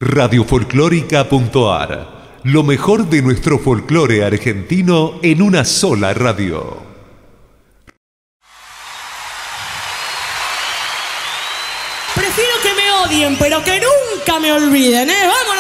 Radiofolclórica.ar. Lo mejor de nuestro folclore argentino en una sola radio. Prefiero que me odien, pero que nunca me olviden, ¿eh? ¡Vámonos!